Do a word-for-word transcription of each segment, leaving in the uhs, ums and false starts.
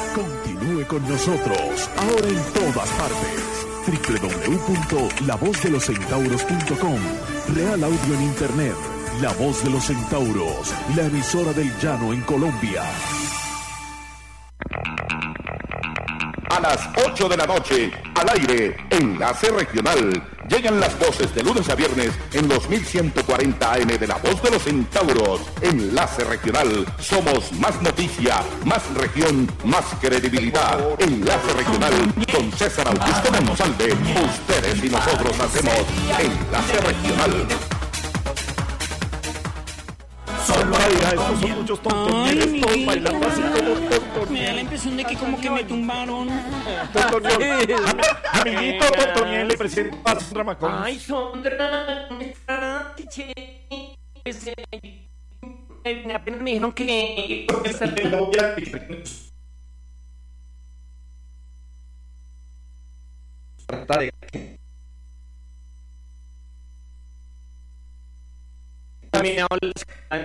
Continúe con nosotros, ahora en todas partes. doble u doble u doble u punto la voz de los centauros punto com. Real Audio en Internet. La Voz de los Centauros, la emisora del llano en Colombia. A las ocho de la noche, al aire, Enlace Regional. Llegan las voces de lunes a viernes en los mil ciento cuarenta A M de La Voz de los Centauros. Enlace Regional. Somos más noticia, más región, más credibilidad. Enlace Regional con César Augusto Monsalve. Ustedes y nosotros hacemos Enlace Regional. Solo ay, ay, estos son muchos tontonieles, todos bailando así como tontonieles. Me da la impresión de que como que me tumbaron. Tontonieles. Amiguito Tontoniel, le presenta a Sondra Macón. Ay, Sondra, apenas me dijeron que... También hablas...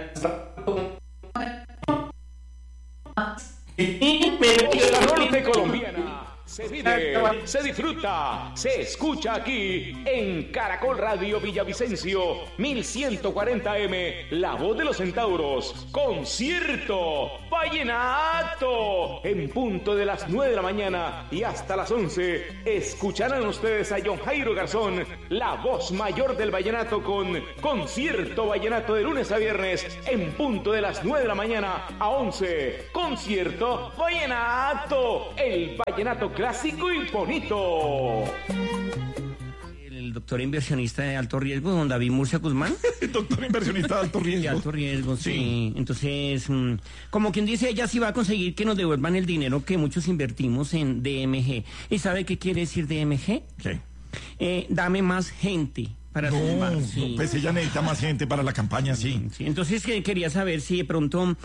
La norte colombiana se vive, se disfruta, se escucha aquí en Caracol Radio Villavicencio, mil ciento cuarenta A M, La Voz de los Centauros, concierto vallenato, en punto de las nueve de la mañana y hasta las once, escucharán ustedes a John Jairo Garzón, la voz mayor del vallenato, con concierto vallenato de lunes a viernes, en punto de las nueve de la mañana a once, concierto vallenato, el vallenato clásico y bonito. El doctor inversionista de alto riesgo, don David Murcia Guzmán. El doctor inversionista de alto riesgo. De alto riesgo, sí. sí. Entonces, mmm, como quien dice, ella sí va a conseguir que nos devuelvan el dinero que muchos invertimos en D M G. ¿Y sabe qué quiere decir D M G? ¿Qué? Eh, dame más gente. Para no, sumar, sí. Pues ella necesita más gente para la campaña, sí. sí entonces eh, quería saber si de pronto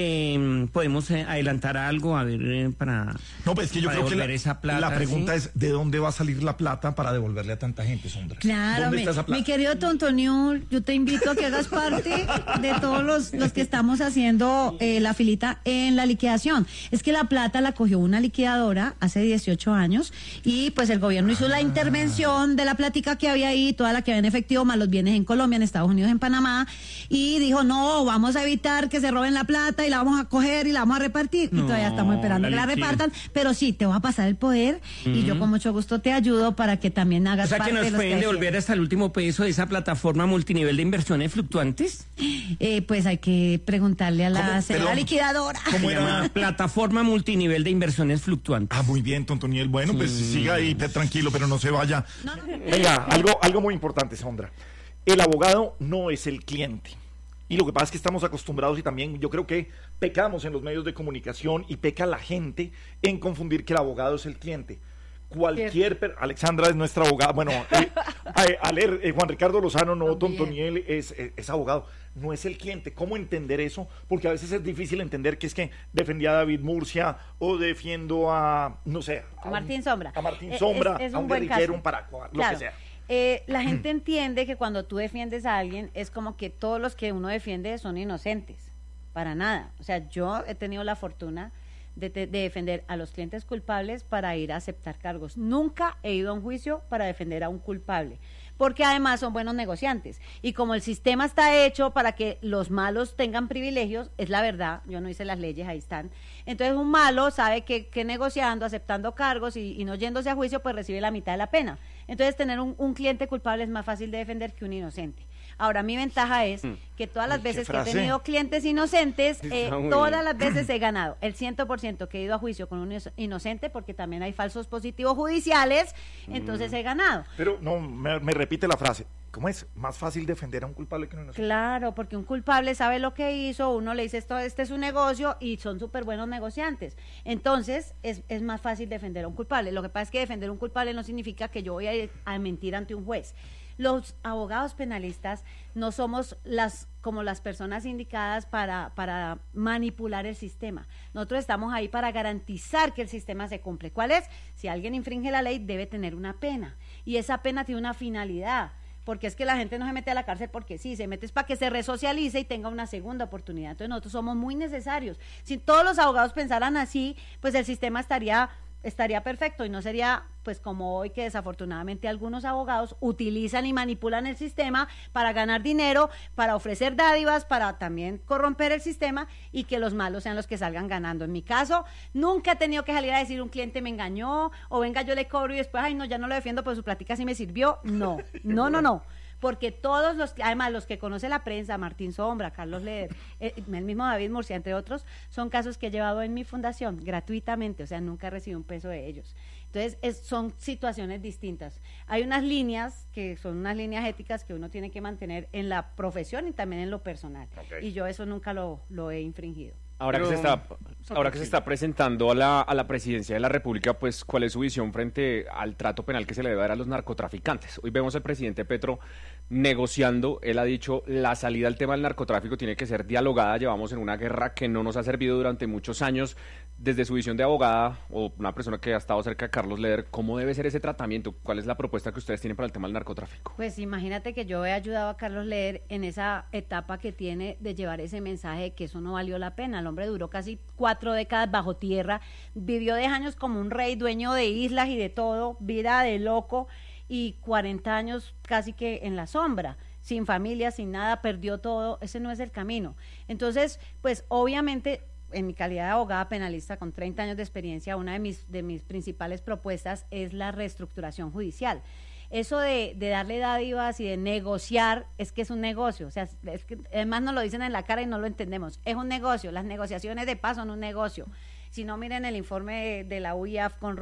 eh, podemos eh, adelantar algo, a ver, eh, para No, pues es que yo creo que la, esa plata, la pregunta ¿sí? es, ¿de dónde va a salir la plata para devolverle a tanta gente, Sondra? Claro, ¿Dónde mi, está esa plata? mi querido Tontoniol, yo te invito a que hagas parte de todos los, los que estamos haciendo eh, la filita en la liquidación. Es que la plata la cogió una liquidadora hace dieciocho años y pues el gobierno hizo ah. la intervención de la plática que había ahí, toda la que había en efectivo, más los bienes en Colombia, en Estados Unidos, en Panamá, y dijo, no, vamos a evitar que se roben la plata y la vamos a coger y la vamos a repartir. No, y todavía estamos esperando la que la repartan, pero sí, te voy a pasar el poder uh-huh. y yo con mucho gusto te ayudo para que también hagas parte de los que... O sea, que nos pueden devolver hasta el último peso de esa plataforma multinivel de inversiones fluctuantes. Eh, pues hay que preguntarle a la, a la liquidadora. ¿Cómo era? Plataforma multinivel de inversiones fluctuantes. Ah, muy bien, Tontoniel. Bueno, sí. pues siga ahí, tranquilo, pero no se vaya. No. Venga, algo, algo muy importante, Sondra. El abogado no es el cliente. Y lo que pasa es que estamos acostumbrados y también yo creo que pecamos en los medios de comunicación y peca la gente en confundir que el abogado es el cliente. Cualquier... Per- Alexandra es nuestra abogada. Bueno, eh, a, a leer, eh, Juan Ricardo Lozano, no, Tontoniel es, es, es abogado. No es el cliente. ¿Cómo entender eso? Porque a veces es difícil entender que es que defendía a David Murcia o defiendo a, no sé... A, a Martín Sombra. A Martín Sombra, es, es a un, un guerrillero, un paracuar, lo claro. que sea. Eh, la gente entiende que cuando tú defiendes a alguien es como que todos los que uno defiende son inocentes, para nada. O sea, yo he tenido la fortuna de, de, de defender a los clientes culpables para ir a aceptar cargos. Nunca he ido a un juicio para defender a un culpable, porque además son buenos negociantes. Y como el sistema está hecho para que los malos tengan privilegios, es la verdad, yo no hice las leyes, ahí están. Entonces un malo sabe que, que negociando, aceptando cargos y, y no yéndose a juicio, pues recibe la mitad de la pena. Entonces tener un, un cliente culpable es más fácil de defender que un inocente. Ahora, mi ventaja es que todas las veces que he tenido clientes inocentes, eh, todas las veces he ganado. El cien por ciento que he ido a juicio con un inocente, porque también hay falsos positivos judiciales, entonces he ganado. Pero no, me, me repite la frase. ¿Cómo es? Más fácil defender a un culpable que a un inocente. Claro, porque un culpable sabe lo que hizo, uno le dice, esto, este es un negocio, y son súper buenos negociantes. Entonces, es, es más fácil defender a un culpable. Lo que pasa es que defender a un culpable no significa que yo voy a ir a mentir ante un juez. Los abogados penalistas no somos las como las personas indicadas para, para manipular el sistema. Nosotros estamos ahí para garantizar que el sistema se cumple. ¿Cuál es? Si alguien infringe la ley, debe tener una pena. Y esa pena tiene una finalidad. porque es que la gente no se mete a la cárcel porque sí, se mete es para que se resocialice y tenga una segunda oportunidad. Entonces nosotros somos muy necesarios. Si todos los abogados pensaran así, pues el sistema estaría estaría perfecto y no sería pues como hoy, que desafortunadamente algunos abogados utilizan y manipulan el sistema para ganar dinero, para ofrecer dádivas, para también corromper el sistema y que los malos sean los que salgan ganando. En mi caso, nunca he tenido que salir a decir un cliente me engañó o venga yo le cobro y después, ay no, ya no lo defiendo, pues su plática sí me sirvió. No, no, no, no. Porque todos los, además los que conoce la prensa, Martín Sombra, Carlos Leder, eh, el mismo David Murcia, entre otros, son casos que he llevado en mi fundación gratuitamente, o sea, nunca he recibido un peso de ellos. Entonces, es, son situaciones distintas. Hay unas líneas que son unas líneas éticas que uno tiene que mantener en la profesión y también en lo personal. Okay. Y yo eso nunca lo, lo he infringido. Ahora que se está, ahora que se está presentando a la, a la presidencia de la República, pues, ¿cuál es su visión frente al trato penal que se le debe dar a los narcotraficantes? Hoy vemos al presidente Petro negociando. Él ha dicho, la salida al tema del narcotráfico tiene que ser dialogada. Llevamos en una guerra que no nos ha servido durante muchos años. Desde su visión de abogada, o una persona que ha estado cerca de Carlos Leder, ¿cómo debe ser ese tratamiento? ¿Cuál es la propuesta que ustedes tienen para el tema del narcotráfico? Pues imagínate que yo he ayudado a Carlos Leder en esa etapa que tiene de llevar ese mensaje de que eso no valió la pena. El hombre duró casi cuatro décadas bajo tierra, vivió diez años como un rey, dueño de islas y de todo, vida de loco, y cuarenta años casi que en la sombra, sin familia, sin nada, perdió todo. Ese no es el camino. Entonces, pues obviamente, en mi calidad de abogada penalista con treinta años de experiencia, una de mis, de mis principales propuestas es la reestructuración judicial. Eso de, de darle dádivas y de negociar, es que es un negocio, o sea, es que además nos lo dicen en la cara y no lo entendemos. Es un negocio, las negociaciones de paz son un negocio. Si no, miren el informe de, de la U I A F con